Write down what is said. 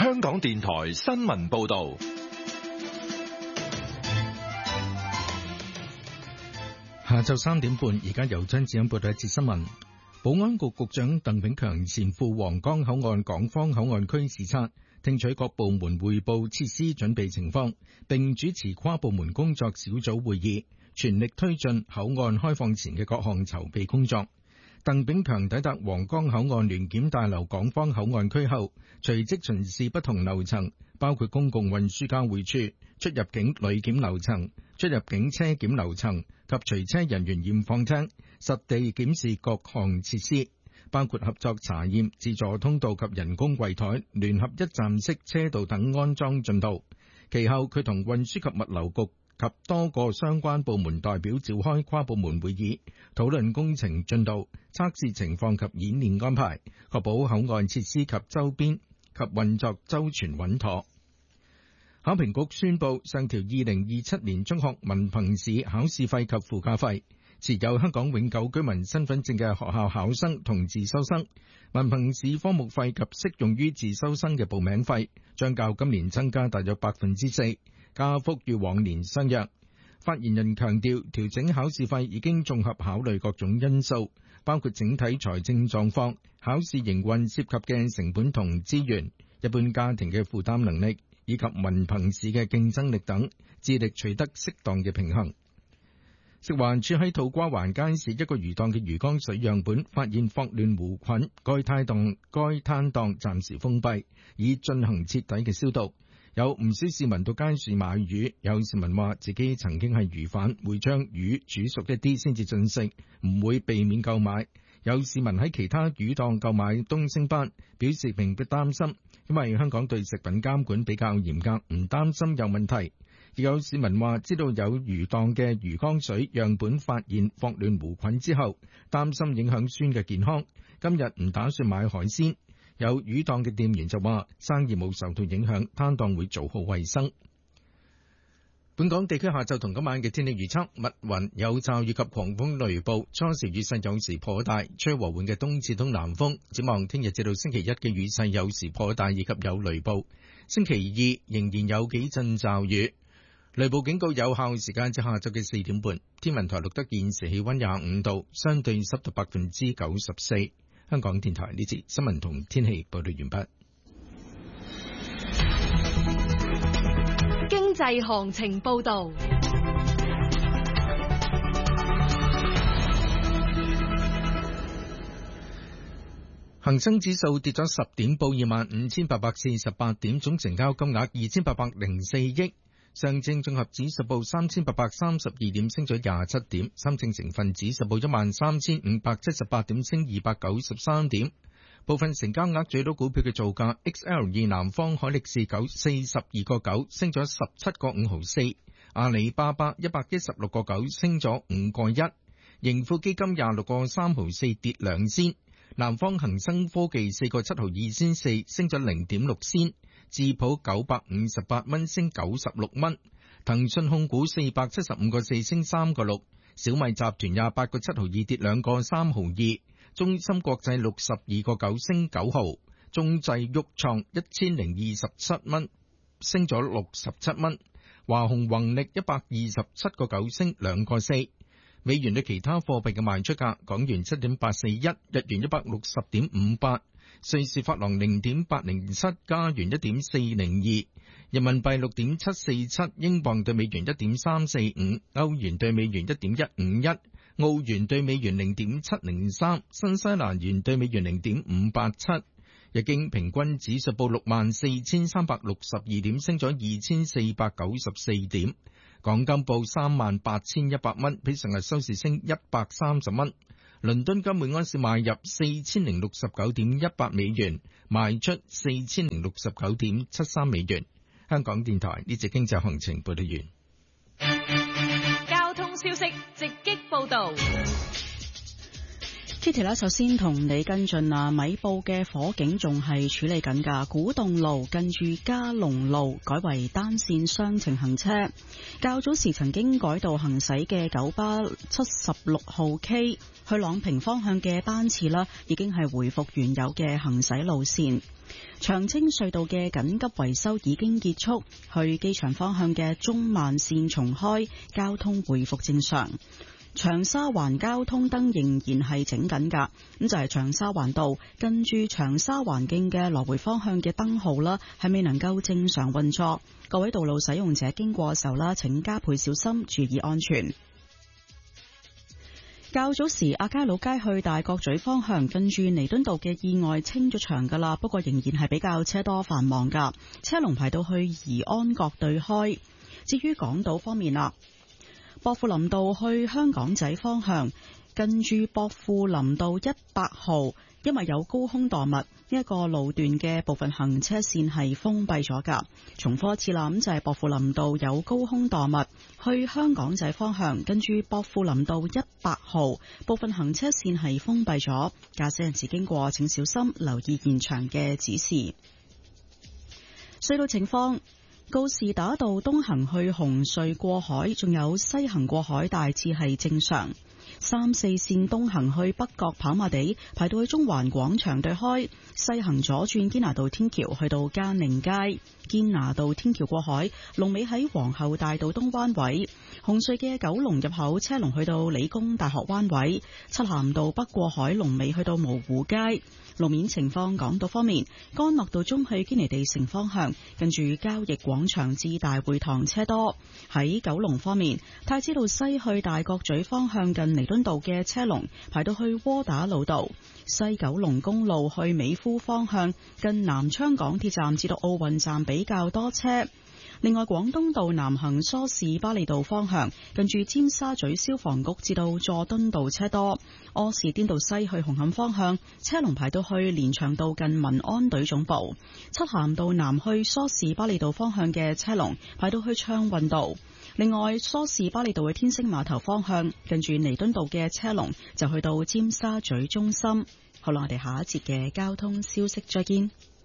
香港電台新聞報道。 下晝3點半，而家由張子欣報道一節新聞。保安局局長鄧炳強前赴皇崗口岸港方口岸區視察，聽取各部門匯報設施準備情況，並主持跨部門工作小組會議，全力推進口岸開放前嘅各項籌備工作。鄧炳強抵達皇崗口岸聯檢大樓港方口岸區後，隨即巡視不同樓層，包括公共運輸交匯處、出入境旅檢樓層、出入境車檢樓層及隨車人員驗放廳，實地檢視各項設施，包括合作查驗、自助通道及人工櫃台、聯合一站式車道等安裝進度。其後，佢同運輸及物流局及多個相關部門代表召開跨部門會議，討論工程進度、測試情況及演練安排，確保口岸設施及周邊及運作周全穩妥。考評局宣布上調2027年中學文憑試考試費及附加費，持有香港永久居民身份證嘅學校考生同自修生，文憑試科目費及適用於自修生嘅報名費，將較今年增加大約 4%， 加幅與往年相若。發言人強調，調整考試費已經綜合考慮各種因素，包括整體財政狀況、考試營運涉及嘅成本同資源、一般家庭嘅負擔能力，以及文憑試嘅競爭力等，致力取得適當嘅平衡。食環署喺土瓜灣街市一個魚檔嘅魚缸水樣本發現霍亂弧菌，該攤檔暫時封閉，以進行徹底嘅消毒。有唔少市民到街市買魚，有市民話自己曾經係魚販，會將魚煮熟一啲先至進食，唔會避免購買。有市民喺其他魚檔購買東星斑，表示並不擔心，因為香港對食品監管比較嚴格，唔擔心有問題。亦有市民話知道有魚檔嘅魚缸水樣本發現霍亂弧菌之後，擔心影響孫嘅健康，今日唔打算買海鮮。有魚檔嘅店員就話生意冇受到影響，攤檔會做好衛生。本港地區下晝同今晚嘅天氣預測，密雲有驟雨及狂風雷暴，初時雨勢有時頗大，吹和緩嘅東至東南風。展望聽日至到星期一嘅雨勢有時頗大，以及有雷暴。星期二仍然有幾陣驟雨，雷暴警告有效時間至下晝嘅4點半。天文台錄得現時氣溫25度，相對濕度94%。香港電台呢節新聞同天氣報道完畢。 經濟行情報道， 恒生指數跌咗10點，報25,848點，總成交金額2,804億。上證綜合指數報3,832點，升咗27點。深證成分指數報13,578點，升293點。部分成交額最多股票嘅造價 ：XL2 南方海力士42個9，升咗17個5毫4；阿里巴巴116個9，升咗5個1；盈富基金26個3毫4，跌2仙；南方恒生科技4個7毫2仙4，升咗0.6仙。智普958蚊，升96蚊；騰訊控股475個4，升3個6；小米集團28個7毫2，跌2個3毫2；中芯國際62個9，升9毫；中製旭創1027蚊，升咗67蚊；華虹宏力127個9，升2個4。美元對其他貨幣嘅賣出價：港元7.841，日元160.58。瑞士法郎0.807，加元1.402，人民幣6.747，英鎊對美元1.345，歐元對美元1.151，澳元對美元0.703，新西蘭元對美元0.587。日經平均指數報64,362點，升咗2,494點。港金報38,100蚊，比上日收市升130蚊。倫敦金每安士買入4069.18美元，賣出4069.73美元。香港電台呢節經濟行情報道完。 交通消息直擊報道。 Kitty 啦，首先同你跟進啊，米埔嘅火警仲係處理緊㗎。古洞路近住嘉龍路改為單線雙程行車。較早時曾經改道行駛嘅九巴76號 K 去朗屏方向嘅班次啦，已經係回復原有嘅行駛路線。長青隧道嘅緊急維修已經結束，去機場方向嘅中慢線重開，交通回復正常。長沙灣交通燈仍然係整緊㗎，咁就係長沙灣道近住長沙灣徑嘅來回方向嘅燈號啦，係未能夠正常運作。各位道路使用者經過嘅時候啦，請加倍小心，注意安全。較早時亞皆老街去大角咀方向近住彌敦道嘅意外清咗場㗎啦，不過仍然係比較車多繁忙㗎，車龍排到去怡安閣對開。至於港島方面啦，薄扶林道去香港仔方向近住薄扶林道100號，因為有高空墮物，呢一個路段嘅部分行車線係封閉咗㗎。重複一次啦，咁就係薄扶林道有高空墮物，去香港仔方向近住薄扶林道100號，部分行車線係封閉咗，駕駛人士經過請小心留意現場嘅指示。隧道情況。告士打道東行去紅隧過海，仲有西行過海大致係正常。3、4線東行去北角跑馬地，排到去中環廣場對開；西行左轉堅拿道天橋去到嘉寧街，堅拿道天橋過海，龍尾喺皇后大道東灣位。紅隧嘅九龍入口車龍去到理工大學灣位，漆咸道北過海龍尾去到蕪湖街。路面情況，港島方面，干諾道中去堅尼地城方向，近住交易廣場至大會堂車多。喺九龍方面，太子道西去大角咀方向近彌敦道嘅車龍排到去窩打老道。西九龍公路去美孚方向，近南昌港鐵站至到奧運站比較多車。另外，廣東道南行梳士巴利道方向，近住尖沙咀消防局至到佐敦道車多。柯士甸道西去紅磡方向，車龍排到去連翔道近民安隊總部。漆咸道南去梳士巴利道方向嘅車龍排到去暢運道。另外，梳士巴利道嘅天星碼頭方向，近住彌敦道嘅車龍就去到尖沙咀中心。好啦，我哋下一節嘅交通消息再見。